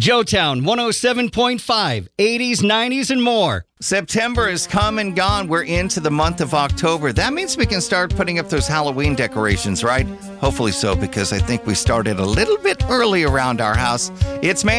Joetown 107.5, 80s, 90s, and more. September is come and gone. We're into the month of October. That means we can start putting up those Halloween decorations, right? Hopefully so, because I think we started a little bit early around our house. It's